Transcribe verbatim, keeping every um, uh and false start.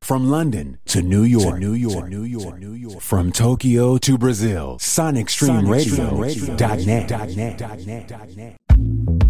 From London to New York, to New York, to New York, New York. From Tokyo to Brazil, Sonic Stream Radio dot net.